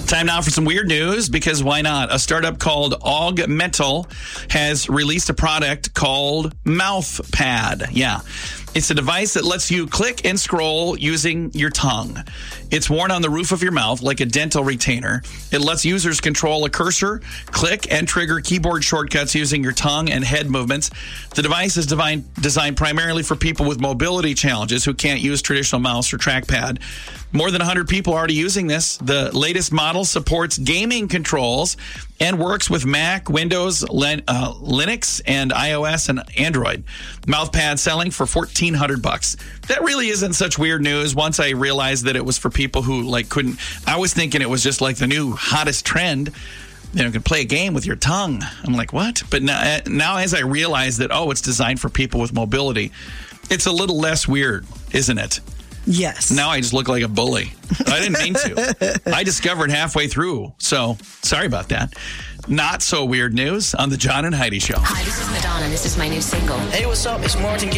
Time now for some weird news, because why not? A startup called Augmental has released a product called MouthPad. Yeah. It's a device that lets you click and scroll using your tongue. It's worn on the roof of your mouth like a dental retainer. It lets users control a cursor, click, and trigger keyboard shortcuts using your tongue and head movements. The device is designed primarily for people with mobility challenges who can't use traditional mouse or trackpad. More than 100 people are already using this. The latest model supports gaming controls and works with Mac, Windows, Linux, and iOS and Android. MouthPad selling for $1,400. That really isn't such weird news once I realized that it was for people who couldn't. I was thinking it was just like the new hottest trend. You can play a game with your tongue. I'm like, what? But now as I realize that, it's designed for people with mobility, it's a little less weird, isn't it? Yes. Now I just look like a bully. I didn't mean to. I discovered halfway through. So sorry about that. Not so weird news on the John and Heidi Show. Hi, this is Madonna. This is my new single. Hey, what's up? It's Martin